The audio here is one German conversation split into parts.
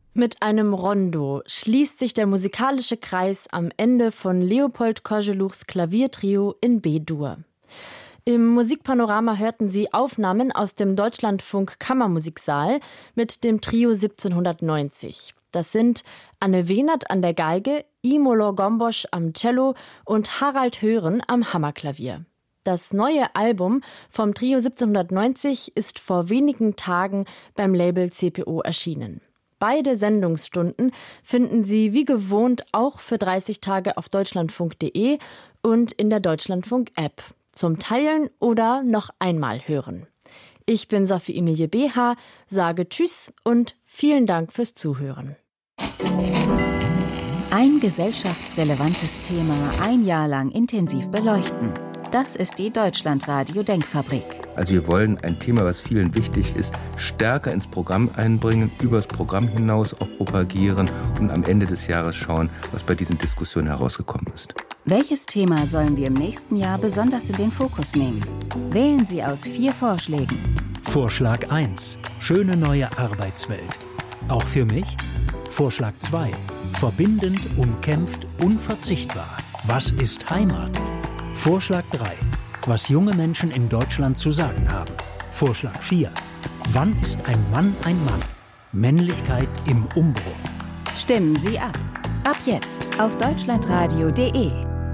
Mit einem Rondo schließt sich der musikalische Kreis am Ende von Leopold Koželuchs Klaviertrio in B-Dur. Im Musikpanorama hörten Sie Aufnahmen aus dem Deutschlandfunk Kammermusiksaal mit dem Trio 1790. Das sind Anne Wehnert an der Geige, Imolor Gombosch am Cello und Harald Hören am Hammerklavier. Das neue Album vom Trio 1790 ist vor wenigen Tagen beim Label CPO erschienen. Beide Sendungsstunden finden Sie wie gewohnt auch für 30 Tage auf deutschlandfunk.de und in der Deutschlandfunk-App. Zum Teilen oder noch einmal hören. Ich bin Sophie Emilie BH, sage Tschüss und vielen Dank fürs Zuhören. Ein gesellschaftsrelevantes Thema ein Jahr lang intensiv beleuchten. Das ist die Deutschlandradio-Denkfabrik. Also wir wollen ein Thema, was vielen wichtig ist, stärker ins Programm einbringen, übers Programm hinaus auch propagieren und am Ende des Jahres schauen, was bei diesen Diskussionen herausgekommen ist. Welches Thema sollen wir im nächsten Jahr besonders in den Fokus nehmen? Wählen Sie aus 4 Vorschlägen. Vorschlag 1. Schöne neue Arbeitswelt. Auch für mich? Vorschlag 2. Verbindend, umkämpft, unverzichtbar. Was ist Heimat? Vorschlag 3. Was junge Menschen in Deutschland zu sagen haben. Vorschlag 4. Wann ist ein Mann ein Mann? Männlichkeit im Umbruch. Stimmen Sie ab. Ab jetzt auf deutschlandradio.de.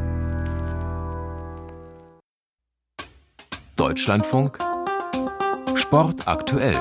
Deutschlandfunk Sport aktuell.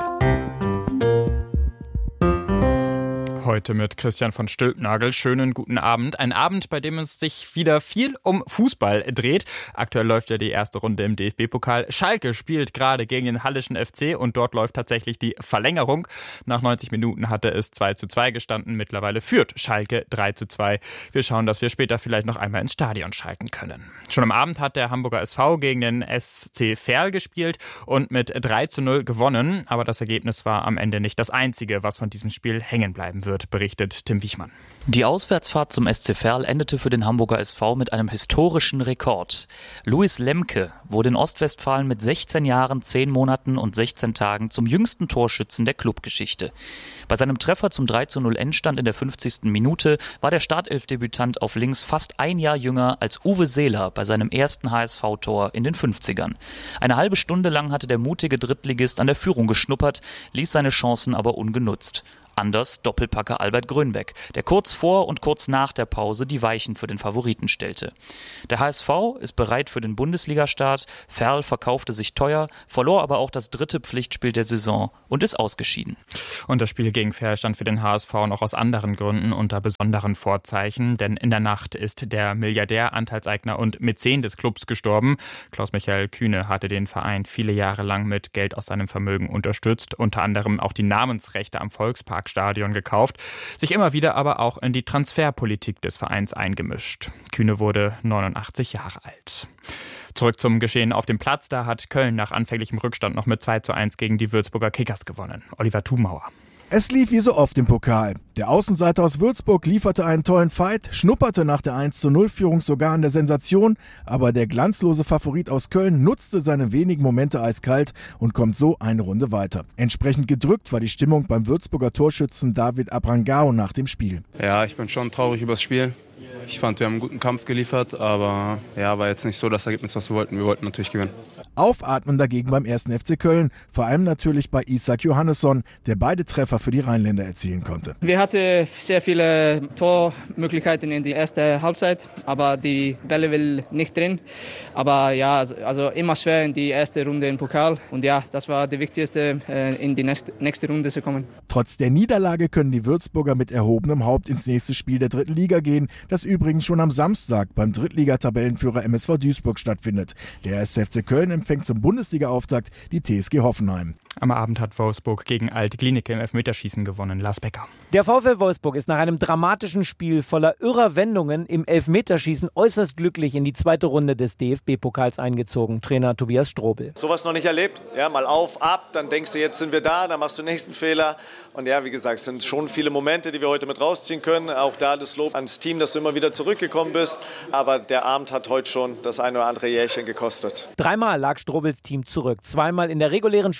Heute mit Christian von Stülpnagel. Schönen guten Abend. Ein Abend, bei dem es sich wieder viel um Fußball dreht. Aktuell läuft ja die erste Runde im DFB-Pokal. Schalke spielt gerade gegen den Hallischen FC und dort läuft tatsächlich die Verlängerung. Nach 90 Minuten hatte es 2:2 gestanden. Mittlerweile führt Schalke 3:2. Wir schauen, dass wir später vielleicht noch einmal ins Stadion schalten können. Schon am Abend hat der Hamburger SV gegen den SC Verl gespielt und mit 3:0 gewonnen. Aber das Ergebnis war am Ende nicht das einzige, was von diesem Spiel hängen bleiben wird, berichtet Tim Wichmann. Die Auswärtsfahrt zum SC Verl endete für den Hamburger SV mit einem historischen Rekord. Luis Lemke wurde in Ostwestfalen mit 16 Jahren, 10 Monaten und 16 Tagen zum jüngsten Torschützen der Clubgeschichte. Bei seinem Treffer zum 3:0 Endstand in der 50. Minute war der Startelfdebütant auf links fast ein Jahr jünger als Uwe Seeler bei seinem ersten HSV-Tor in den 50ern. Eine halbe Stunde lang hatte der mutige Drittligist an der Führung geschnuppert, ließ seine Chancen aber ungenutzt. Anders Doppelpacker Albert Grönbeck, der kurz vor und kurz nach der Pause die Weichen für den Favoriten stellte. Der HSV ist bereit für den Bundesligastart, Verl verkaufte sich teuer, verlor aber auch das 3. Pflichtspiel der Saison und ist ausgeschieden. Und das Spiel gegen Verl stand für den HSV noch aus anderen Gründen unter besonderen Vorzeichen, denn in der Nacht ist der Milliardär, Anteilseigner und Mäzen des Clubs gestorben. Klaus-Michael Kühne hatte den Verein viele Jahre lang mit Geld aus seinem Vermögen unterstützt, unter anderem auch die Namensrechte am Volksparkstadion gekauft, sich immer wieder aber auch in die Transferpolitik des Vereins eingemischt. Kühne wurde 89 Jahre alt. Zurück zum Geschehen auf dem Platz. Da hat Köln nach anfänglichem Rückstand noch mit 2:1 gegen die Würzburger Kickers gewonnen. Oliver Thumauer. Es lief wie so oft im Pokal. Der Außenseiter aus Würzburg lieferte einen tollen Fight, schnupperte nach der 1:0-Führung sogar an der Sensation, aber der glanzlose Favorit aus Köln nutzte seine wenigen Momente eiskalt und kommt so eine Runde weiter. Entsprechend gedrückt war die Stimmung beim Würzburger Torschützen David Abrangao nach dem Spiel. Ja, ich bin schon traurig über das Spiel. Ich fand, wir haben einen guten Kampf geliefert, aber ja, war jetzt nicht so das Ergebnis, was wir wollten. Wir wollten natürlich gewinnen. Aufatmen dagegen beim 1. FC Köln, vor allem natürlich bei Isak Johannesson, der beide Treffer für die Rheinländer erzielen konnte. Wir hatten sehr viele Tormöglichkeiten in der ersten Halbzeit, aber die Bälle will nicht drin. Aber ja, also immer schwer in die erste Runde im Pokal. Und ja, das war die wichtigste, in die nächste Runde zu kommen. Trotz der Niederlage können die Würzburger mit erhobenem Haupt ins nächste Spiel der 3. Liga gehen, das übrigens schon am Samstag beim Drittligatabellenführer MSV Duisburg stattfindet. Der 1. FC Köln empfängt zum Bundesliga-Auftakt die TSG Hoffenheim. Am Abend hat Wolfsburg gegen Alte Klinike im Elfmeterschießen gewonnen. Lars Becker. Der VfL Wolfsburg ist nach einem dramatischen Spiel voller irrer Wendungen im Elfmeterschießen äußerst glücklich in die 2. Runde des DFB-Pokals eingezogen. Trainer Tobias Strobel. Sowas noch nicht erlebt. Ja, mal auf, ab, dann denkst du, jetzt sind wir da, dann machst du den nächsten Fehler. Und ja, wie gesagt, es sind schon viele Momente, die wir heute mit rausziehen können. Auch da das Lob ans Team, dass du immer wieder zurückgekommen bist. Aber der Abend hat heute schon das ein oder andere Jährchen gekostet. 3-mal lag Strobels Team zurück. 2-mal in der regulären Spielzeit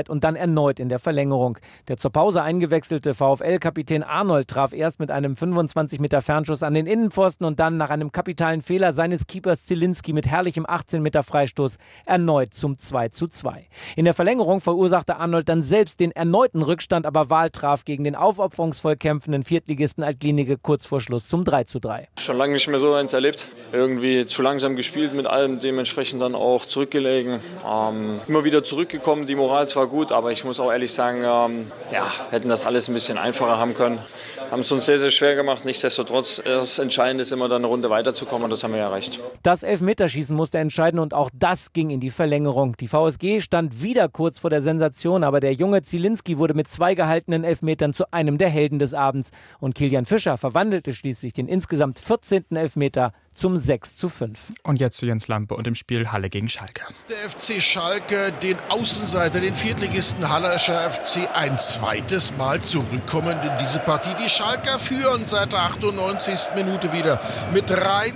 Halbzeit und dann erneut in der Verlängerung. Der zur Pause eingewechselte VfL-Kapitän Arnold traf erst mit einem 25 Meter Fernschuss an den Innenpfosten und dann nach einem kapitalen Fehler seines Keepers Zielinski mit herrlichem 18 Meter Freistoß erneut zum 2:2. In der Verlängerung verursachte Arnold dann selbst den erneuten Rückstand, aber Wahl traf gegen den aufopferungsvoll kämpfenden Viertligisten Altlinike kurz vor Schluss zum 3:3. Schon lange nicht mehr so eins erlebt. Irgendwie zu langsam gespielt mit allem, dementsprechend dann auch zurückgelegen. Immer wieder zurückgekommen, die Moral zwar gut, aber ich muss auch ehrlich sagen, hätten das alles ein bisschen einfacher haben können. Haben es uns sehr, sehr schwer gemacht. Nichtsdestotrotz, das Entscheidende ist immer dann eine Runde weiterzukommen und das haben wir erreicht. Das Elfmeterschießen musste entscheiden und auch das ging in die Verlängerung. Die VSG stand wieder kurz vor der Sensation, aber der junge Zielinski wurde mit 2 gehaltenen Elfmetern zu einem der Helden des Abends. Und Kilian Fischer verwandelte schließlich den insgesamt 14. Elfmeter zum 6:5. Und jetzt zu Jens Lampe und dem Spiel Halle gegen Schalke. Der FC Schalke den Außenseiter, den Viertligisten Hallerscher FC, ein zweites Mal zurückkommend in diese Partie. Die Schalker führen seit der 98. Minute wieder mit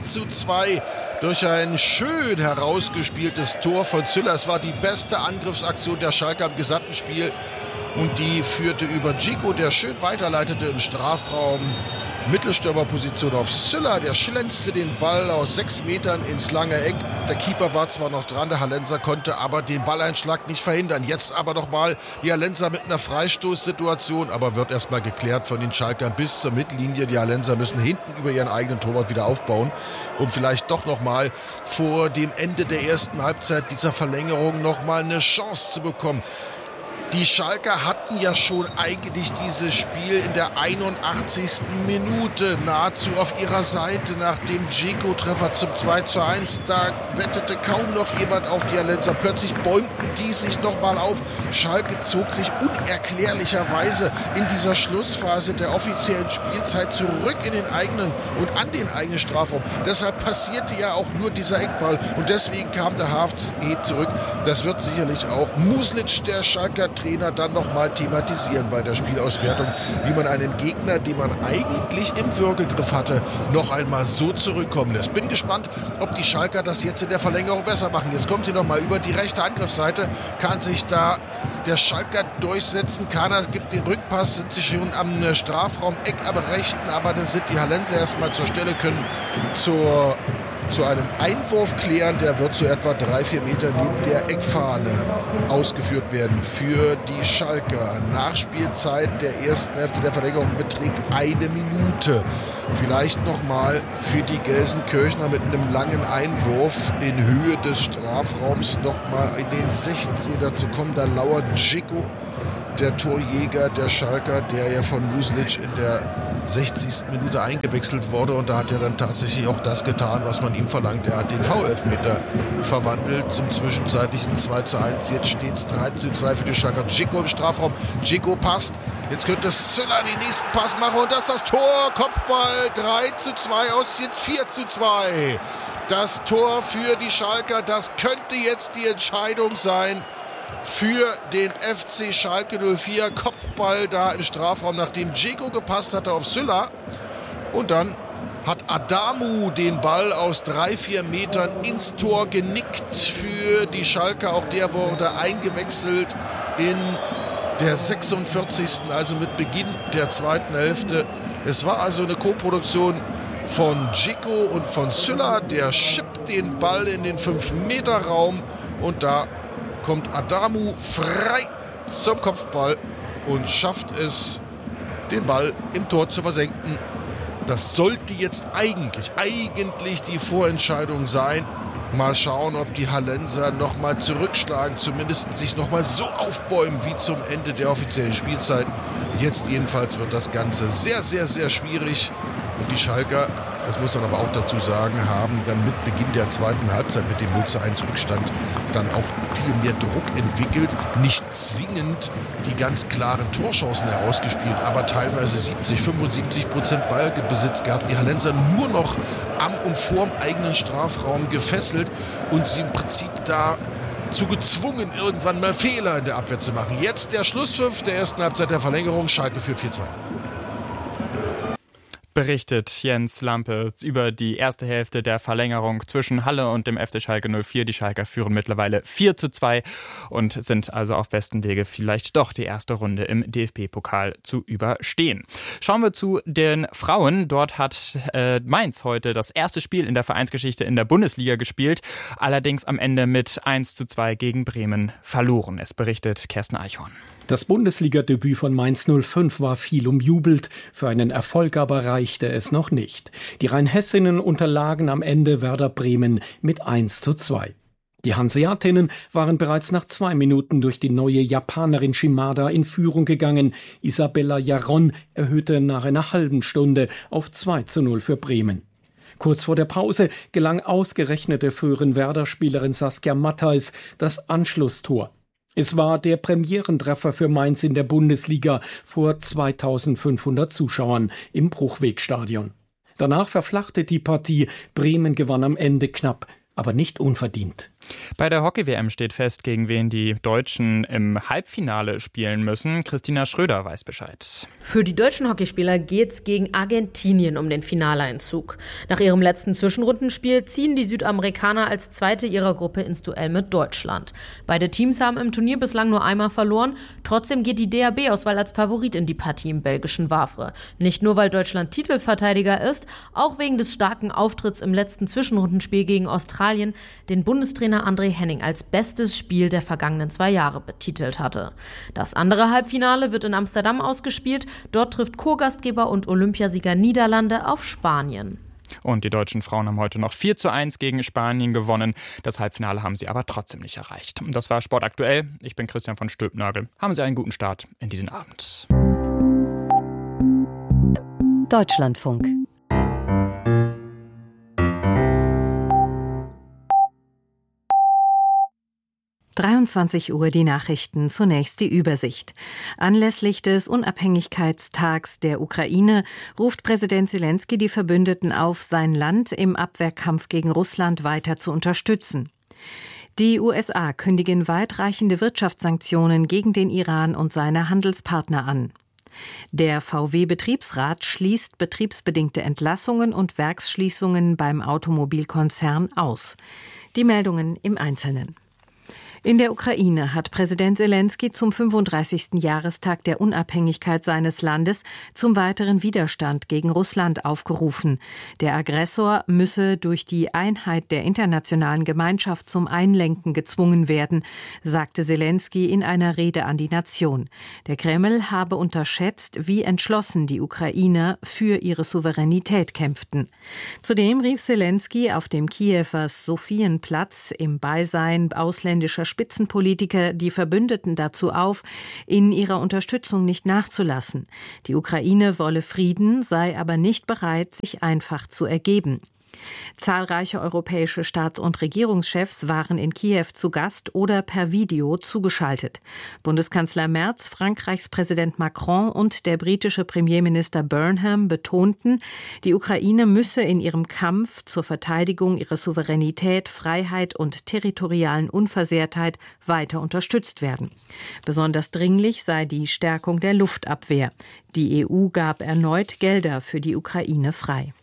3:2 durch ein schön herausgespieltes Tor von Züller. Es war die beste Angriffsaktion der Schalker im gesamten Spiel. Und die führte über Dzeko, der schön weiterleitete im Strafraum. Mittelstürmerposition auf Züller, der schlänzte den Ball aus 6 Metern ins lange Eck. Der Keeper war zwar noch dran, der Hallenser konnte aber den Balleinschlag nicht verhindern. Jetzt aber nochmal die Hallenser mit einer Freistoßsituation, aber wird erstmal geklärt von den Schalkern bis zur Mittellinie. Die Hallenser müssen hinten über ihren eigenen Torwart wieder aufbauen, um vielleicht doch nochmal vor dem Ende der ersten Halbzeit dieser Verlängerung nochmal eine Chance zu bekommen. Die Schalker hatten ja schon eigentlich dieses Spiel in der 81. Minute nahezu auf ihrer Seite nach dem Dzeko-Treffer zum 2:1. Da wettete kaum noch jemand auf die Hallenser. Plötzlich bäumten die sich nochmal auf. Schalke zog sich unerklärlicherweise in dieser Schlussphase der offiziellen Spielzeit zurück in den eigenen und an den eigenen Strafraum. Deshalb passierte ja auch nur dieser Eckball und deswegen kam der HFC zurück. Das wird sicherlich auch Muslic, der Schalker Trainer, dann nochmal thematisieren bei der Spielauswertung, wie man einen Gegner, den man eigentlich im Würgegriff hatte, noch einmal so zurückkommen lässt. Bin gespannt, ob die Schalker das jetzt in der Verlängerung besser machen. Jetzt kommt sie nochmal über die rechte Angriffsseite, kann sich da der Schalker durchsetzen. Kana gibt den Rückpass, sind sich schon am Strafraum-Eck am rechten, aber dann sind die Hallenser erstmal zur Stelle, können zu einem Einwurf klären, der wird so etwa 3-4 Meter neben der Eckfahne ausgeführt werden für die Schalker. Nachspielzeit der ersten Hälfte der Verlängerung beträgt 1 Minute. Vielleicht nochmal für die Gelsenkirchner mit einem langen Einwurf in Höhe des Strafraums nochmal in den 16er zu kommen. Da lauert Dzeko, der Torjäger der Schalker, der ja von Muslic in der 60. Minute eingewechselt wurde. Und da hat er dann tatsächlich auch das getan, was man ihm verlangt. Er hat den Foul-Elfmeter verwandelt zum zwischenzeitlichen 2:1. Jetzt steht es 3:2 für die Schalker. Dzeko im Strafraum. Dzeko passt. Jetzt könnte Züller den nächsten Pass machen. Und das ist das Tor. Kopfball 3:2 aus jetzt 4:2. Das Tor für die Schalker. Das könnte jetzt die Entscheidung sein für den FC Schalke 04. Kopfball da im Strafraum, nachdem Dzeko gepasst hatte auf Züller. Und dann hat Adamu den Ball aus 3-4 Metern ins Tor genickt für die Schalker. Auch der wurde eingewechselt in der 46. Also mit Beginn der zweiten Hälfte. Es war also eine Koproduktion von Dzeko und von Züller. Der schippt den Ball in den 5-Meter-Raum und da kommt Adamu frei zum Kopfball und schafft es, den Ball im Tor zu versenken. Das sollte jetzt eigentlich die Vorentscheidung sein. Mal schauen, ob die Hallenser nochmal zurückschlagen, zumindest sich nochmal so aufbäumen wie zum Ende der offiziellen Spielzeit. Jetzt jedenfalls wird das Ganze sehr, sehr, sehr schwierig. Und die Schalker, das muss man aber auch dazu sagen, haben dann mit Beginn der zweiten Halbzeit mit dem 0:1 Rückstand dann auch viel mehr Druck entwickelt. Nicht zwingend die ganz klaren Torchancen herausgespielt, aber teilweise 70-75% Ballbesitz gehabt. Die Hallenser nur noch am und vorm eigenen Strafraum gefesselt und sie im Prinzip dazu gezwungen, irgendwann mal Fehler in der Abwehr zu machen. Jetzt der Schlusspfiff der ersten Halbzeit der Verlängerung. Schalke führt 4:2. berichtet Jens Lampe über die erste Hälfte der Verlängerung zwischen Halle und dem FC Schalke 04. Die Schalker führen mittlerweile 4:2 und sind also auf besten Wege, vielleicht doch die erste Runde im DFB-Pokal zu überstehen. Schauen wir zu den Frauen. Dort hat Mainz heute das erste Spiel in der Vereinsgeschichte in der Bundesliga gespielt, allerdings am Ende mit 1:2 gegen Bremen verloren. Es berichtet Kerstin Eichhorn. Das Bundesliga-Debüt von Mainz 05 war viel umjubelt, für einen Erfolg aber reichte es noch nicht. Die Rheinhessinnen unterlagen am Ende Werder Bremen mit 1:2. Die Hanseatinnen waren bereits nach 2 Minuten durch die neue Japanerin Shimada in Führung gegangen. Isabella Jaron erhöhte nach einer halben Stunde auf 2:0 für Bremen. Kurz vor der Pause gelang ausgerechnet der früheren Werder-Spielerin Saskia Matthijs das Anschlusstor. Es war der Premierentreffer für Mainz in der Bundesliga vor 2500 Zuschauern im Bruchwegstadion. Danach verflachte die Partie. Bremen gewann am Ende knapp, aber nicht unverdient. Bei der Hockey-WM steht fest, gegen wen die Deutschen im Halbfinale spielen müssen. Christina Schröder weiß Bescheid. Für die deutschen Hockeyspieler geht's gegen Argentinien um den Finaleinzug. Nach ihrem letzten Zwischenrundenspiel ziehen die Südamerikaner als Zweite ihrer Gruppe ins Duell mit Deutschland. Beide Teams haben im Turnier bislang nur einmal verloren. Trotzdem geht die DHB-Auswahl als Favorit in die Partie im belgischen Wavre. Nicht nur, weil Deutschland Titelverteidiger ist, auch wegen des starken Auftritts im letzten Zwischenrundenspiel gegen Australien, den Bundestrainer André Henning als bestes Spiel der vergangenen 2 Jahre betitelt hatte. Das andere Halbfinale wird in Amsterdam ausgespielt. Dort trifft Co-Gastgeber und Olympiasieger Niederlande auf Spanien. Und die deutschen Frauen haben heute noch 4:1 gegen Spanien gewonnen. Das Halbfinale haben sie aber trotzdem nicht erreicht. Das war Sport aktuell. Ich bin Christian von Stülpnagel. Haben Sie einen guten Start in diesen Abend. Deutschlandfunk. Uhr die Nachrichten, zunächst die Übersicht. Anlässlich des Unabhängigkeitstags der Ukraine ruft Präsident Zelensky die Verbündeten auf, sein Land im Abwehrkampf gegen Russland weiter zu unterstützen. Die USA kündigen weitreichende Wirtschaftssanktionen gegen den Iran und seine Handelspartner an. Der VW-Betriebsrat schließt betriebsbedingte Entlassungen und Werksschließungen beim Automobilkonzern aus. Die Meldungen im Einzelnen. In der Ukraine hat Präsident Zelensky zum 35. Jahrestag der Unabhängigkeit seines Landes zum weiteren Widerstand gegen Russland aufgerufen. Der Aggressor müsse durch die Einheit der internationalen Gemeinschaft zum Einlenken gezwungen werden, sagte Zelensky in einer Rede an die Nation. Der Kreml habe unterschätzt, wie entschlossen die Ukrainer für ihre Souveränität kämpften. Zudem rief Zelensky auf dem Kiewer Sophienplatz im Beisein ausländischer Spitzenpolitiker die Verbündeten dazu auf, in ihrer Unterstützung nicht nachzulassen. Die Ukraine wolle Frieden, sei aber nicht bereit, sich einfach zu ergeben. Zahlreiche europäische Staats- und Regierungschefs waren in Kiew zu Gast oder per Video zugeschaltet. Bundeskanzler Merz, Frankreichs Präsident Macron und der britische Premierminister Burnham betonten, die Ukraine müsse in ihrem Kampf zur Verteidigung ihrer Souveränität, Freiheit und territorialen Unversehrtheit weiter unterstützt werden. Besonders dringlich sei die Stärkung der Luftabwehr. Die EU gab erneut Gelder für die Ukraine frei.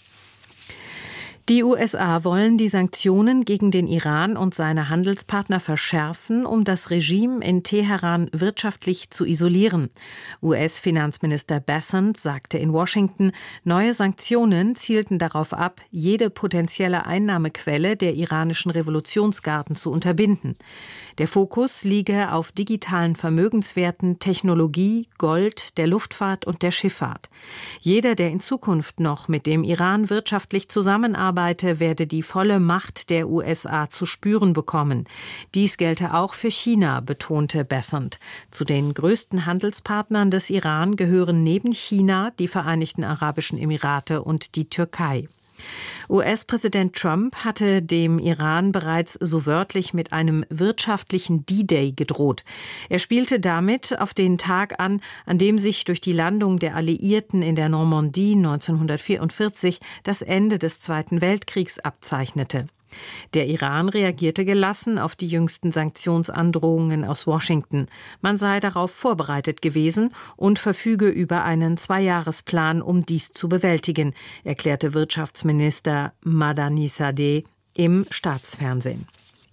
Die USA wollen die Sanktionen gegen den Iran und seine Handelspartner verschärfen, um das Regime in Teheran wirtschaftlich zu isolieren. US-Finanzminister Bessent sagte in Washington, neue Sanktionen zielten darauf ab, jede potenzielle Einnahmequelle der iranischen Revolutionsgarden zu unterbinden. Der Fokus liege auf digitalen Vermögenswerten, Technologie, Gold, der Luftfahrt und der Schifffahrt. Jeder, der in Zukunft noch mit dem Iran wirtschaftlich zusammenarbeitet, werde die volle Macht der USA zu spüren bekommen. Dies gelte auch für China, betonte Bessent. Zu den größten Handelspartnern des Iran gehören neben China die Vereinigten Arabischen Emirate und die Türkei. US-Präsident Trump hatte dem Iran bereits so wörtlich mit einem wirtschaftlichen D-Day gedroht. Er spielte damit auf den Tag an, an dem sich durch die Landung der Alliierten in der Normandie 1944 das Ende des Zweiten Weltkriegs abzeichnete. Der Iran reagierte gelassen auf die jüngsten Sanktionsandrohungen aus Washington. Man sei darauf vorbereitet gewesen und verfüge über einen 2-Jahresplan, um dies zu bewältigen, erklärte Wirtschaftsminister Madani-Sadeh im Staatsfernsehen.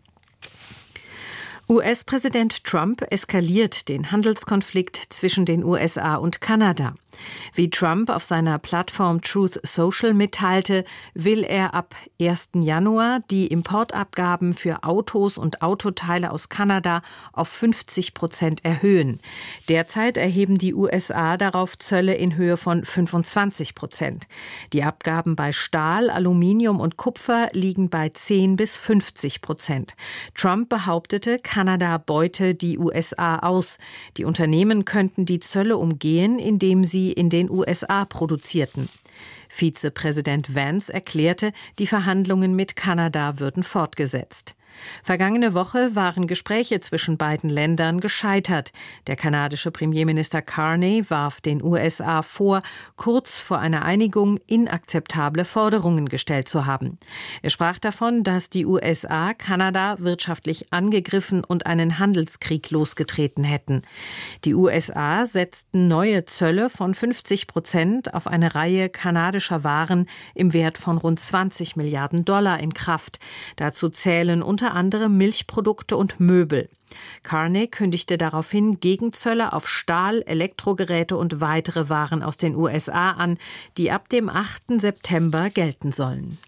US-Präsident Trump eskaliert den Handelskonflikt zwischen den USA und Kanada. Wie Trump auf seiner Plattform Truth Social mitteilte, will er ab 1. Januar die Importabgaben für Autos und Autoteile aus Kanada auf 50% erhöhen. Derzeit erheben die USA darauf Zölle in Höhe von 25%. Die Abgaben bei Stahl, Aluminium und Kupfer liegen bei 10-50%. Trump behauptete, Kanada beute die USA aus. Die Unternehmen könnten die Zölle umgehen, indem sie in den USA produzierten. Vizepräsident Vance erklärte, die Verhandlungen mit Kanada würden fortgesetzt. Vergangene Woche waren Gespräche zwischen beiden Ländern gescheitert. Der kanadische Premierminister Carney warf den USA vor, kurz vor einer Einigung inakzeptable Forderungen gestellt zu haben. Er sprach davon, dass die USA Kanada wirtschaftlich angegriffen und einen Handelskrieg losgetreten hätten. Die USA setzten neue Zölle von 50% auf eine Reihe kanadischer Waren im Wert von rund $20 Milliarden in Kraft. Dazu zählen unter anderem Milchprodukte und Möbel. Carney kündigte daraufhin Gegenzölle auf Stahl, Elektrogeräte und weitere Waren aus den USA an, die ab dem 8. September gelten sollen.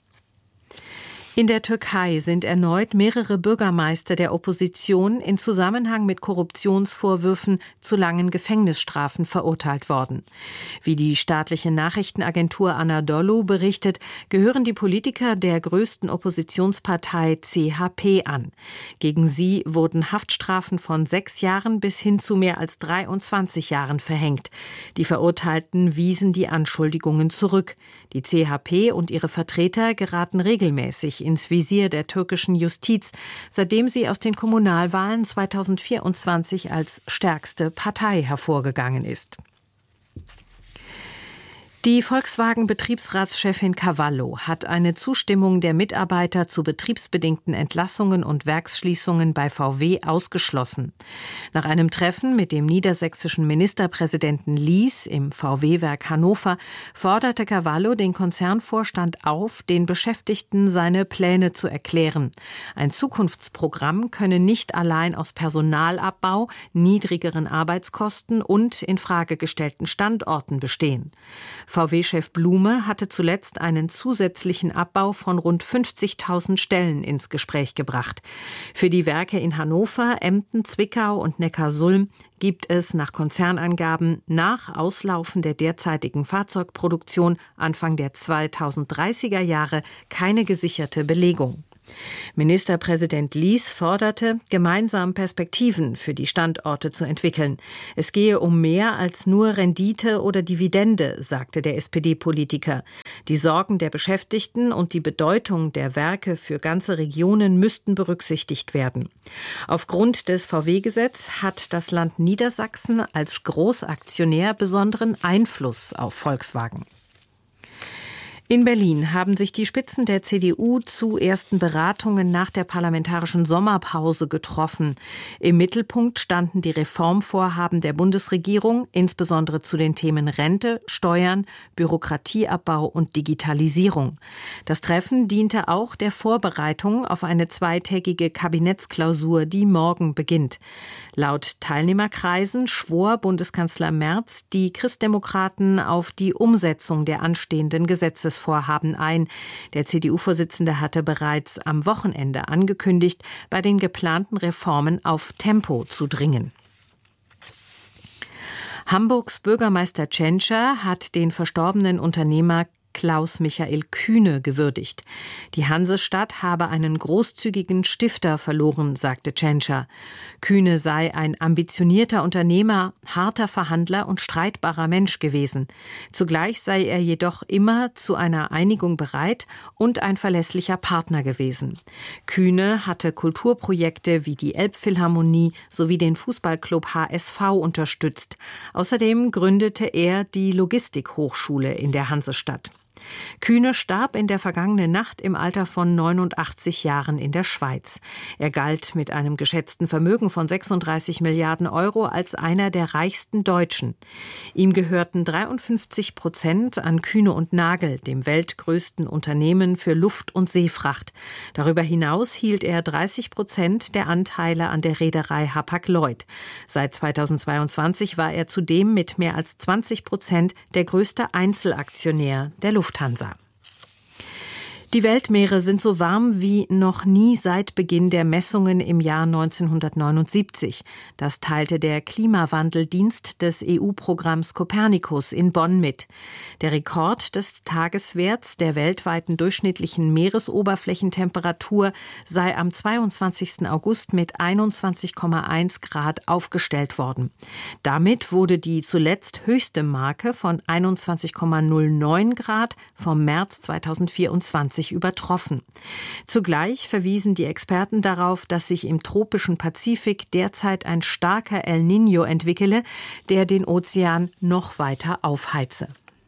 In der Türkei sind erneut mehrere Bürgermeister der Opposition in Zusammenhang mit Korruptionsvorwürfen zu langen Gefängnisstrafen verurteilt worden. Wie die staatliche Nachrichtenagentur Anadolu berichtet, gehören die Politiker der größten Oppositionspartei CHP an. Gegen sie wurden Haftstrafen von 6 Jahren bis hin zu mehr als 23 Jahren verhängt. Die Verurteilten wiesen die Anschuldigungen zurück. Die CHP und ihre Vertreter geraten regelmäßig ins Visier der türkischen Justiz, seitdem sie aus den Kommunalwahlen 2024 als stärkste Partei hervorgegangen ist. Die Volkswagen-Betriebsratschefin Cavallo hat eine Zustimmung der Mitarbeiter zu betriebsbedingten Entlassungen und Werksschließungen bei VW ausgeschlossen. Nach einem Treffen mit dem niedersächsischen Ministerpräsidenten Lies im VW-Werk Hannover forderte Cavallo den Konzernvorstand auf, den Beschäftigten seine Pläne zu erklären. Ein Zukunftsprogramm könne nicht allein aus Personalabbau, niedrigeren Arbeitskosten und in Frage gestellten Standorten bestehen. VW-Chef Blume hatte zuletzt einen zusätzlichen Abbau von rund 50.000 Stellen ins Gespräch gebracht. Für die Werke in Hannover, Emden, Zwickau und Neckarsulm gibt es nach Konzernangaben nach Auslaufen der derzeitigen Fahrzeugproduktion Anfang der 2030er Jahre keine gesicherte Belegung. Ministerpräsident Lies forderte, gemeinsam Perspektiven für die Standorte zu entwickeln. Es gehe um mehr als nur Rendite oder Dividende, sagte der SPD-Politiker. Die Sorgen der Beschäftigten und die Bedeutung der Werke für ganze Regionen müssten berücksichtigt werden. Aufgrund des VW-Gesetzes hat das Land Niedersachsen als Großaktionär besonderen Einfluss auf Volkswagen. In Berlin haben sich die Spitzen der CDU zu ersten Beratungen nach der parlamentarischen Sommerpause getroffen. Im Mittelpunkt standen die Reformvorhaben der Bundesregierung, insbesondere zu den Themen Rente, Steuern, Bürokratieabbau und Digitalisierung. Das Treffen diente auch der Vorbereitung auf eine 2-tägige Kabinettsklausur, die morgen beginnt. Laut Teilnehmerkreisen schwor Bundeskanzler Merz die Christdemokraten auf die Umsetzung der anstehenden Gesetzesvorhaben ein. Der CDU-Vorsitzende hatte bereits am Wochenende angekündigt, bei den geplanten Reformen auf Tempo zu dringen. Hamburgs Bürgermeister Tschentscher hat den verstorbenen Unternehmer Klaus-Michael Kühne gewürdigt. Die Hansestadt habe einen großzügigen Stifter verloren, sagte Tschentscher. Kühne sei ein ambitionierter Unternehmer, harter Verhandler und streitbarer Mensch gewesen. Zugleich sei er jedoch immer zu einer Einigung bereit und ein verlässlicher Partner gewesen. Kühne hatte Kulturprojekte wie die Elbphilharmonie sowie den Fußballclub HSV unterstützt. Außerdem gründete er die Logistikhochschule in der Hansestadt. Kühne starb in der vergangenen Nacht im Alter von 89 Jahren in der Schweiz. Er galt mit einem geschätzten Vermögen von 36 Milliarden Euro als einer der reichsten Deutschen. Ihm gehörten 53% an Kühne und Nagel, dem weltgrößten Unternehmen für Luft- und Seefracht. Darüber hinaus hielt er 30% der Anteile an der Reederei Hapag-Lloyd. Seit 2022 war er zudem mit mehr als 20% der größte Einzelaktionär der Lufthansa. Die Weltmeere sind so warm wie noch nie seit Beginn der Messungen im Jahr 1979. Das teilte der Klimawandeldienst des EU-Programms Copernicus in Bonn mit. Der Rekord des Tageswerts der weltweiten durchschnittlichen Meeresoberflächentemperatur sei am 22. August mit 21,1 Grad aufgestellt worden. Damit wurde die zuletzt höchste Marke von 21,09 Grad vom März 2024 übertroffen. Zugleich verwiesen die Experten darauf, dass sich im tropischen Pazifik derzeit ein starker El Niño entwickele, der den Ozean noch weiter aufheize.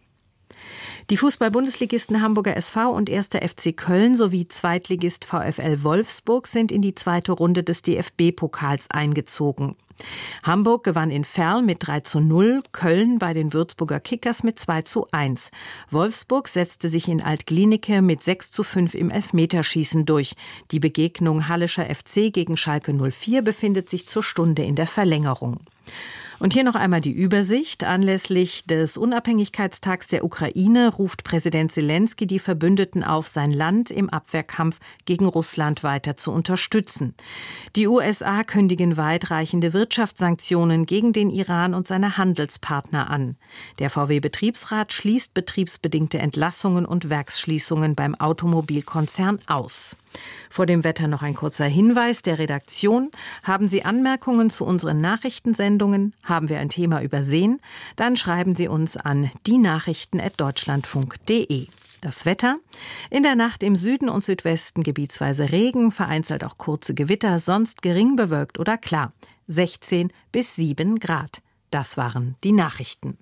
Die Fußball-Bundesligisten Hamburger SV und 1. FC Köln sowie Zweitligist VfL Wolfsburg sind in die zweite Runde des DFB-Pokals eingezogen. Hamburg gewann in Verl mit 3:0, Köln bei den Würzburger Kickers mit 2:1. Wolfsburg setzte sich in Alt-Glienicke mit 6:5 im Elfmeterschießen durch. Die Begegnung Hallischer FC gegen Schalke 04 befindet sich zur Stunde in der Verlängerung. Und hier noch einmal die Übersicht. Anlässlich des Unabhängigkeitstags der Ukraine ruft Präsident Zelensky die Verbündeten auf, sein Land im Abwehrkampf gegen Russland weiter zu unterstützen. Die USA kündigen weitreichende Wirtschaftssanktionen gegen den Iran und seine Handelspartner an. Der VW-Betriebsrat schließt betriebsbedingte Entlassungen und Werksschließungen beim Automobilkonzern aus. Vor dem Wetter noch ein kurzer Hinweis der Redaktion. Haben Sie Anmerkungen zu unseren Nachrichtensendungen? Haben wir ein Thema übersehen? Dann schreiben Sie uns an dienachrichten@deutschlandfunk.de. Das Wetter: In der Nacht im Süden und Südwesten gebietsweise Regen, vereinzelt auch kurze Gewitter, sonst gering bewölkt oder klar. 16 bis 7 Grad. Das waren die Nachrichten.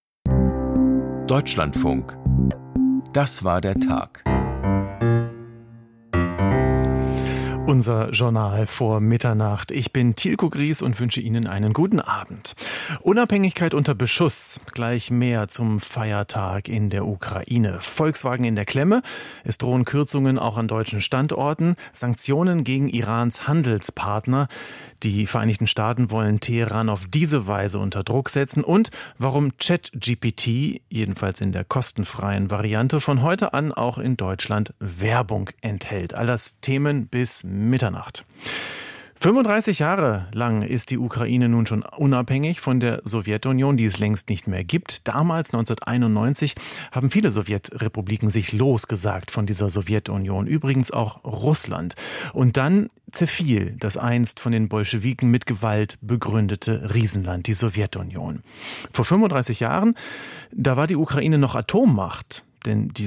Deutschlandfunk. Das war der Tag. Unser Journal vor Mitternacht. Ich bin Tilko Gries und wünsche Ihnen einen guten Abend. Unabhängigkeit unter Beschuss. Gleich mehr zum Feiertag in der Ukraine. Volkswagen in der Klemme. Es drohen Kürzungen auch an deutschen Standorten. Sanktionen gegen Irans Handelspartner. Die Vereinigten Staaten wollen Teheran auf diese Weise unter Druck setzen. Und warum ChatGPT, jedenfalls in der kostenfreien Variante, von heute an auch in Deutschland Werbung enthält. All das Themen bis Mitternacht. 35 Jahre lang ist die Ukraine nun schon unabhängig von der Sowjetunion, die es längst nicht mehr gibt. Damals, 1991, haben viele Sowjetrepubliken sich losgesagt von dieser Sowjetunion, übrigens auch Russland. Und dann zerfiel das einst von den Bolschewiken mit Gewalt begründete Riesenland, die Sowjetunion. Vor 35 Jahren, da war die Ukraine noch Atommacht, denn die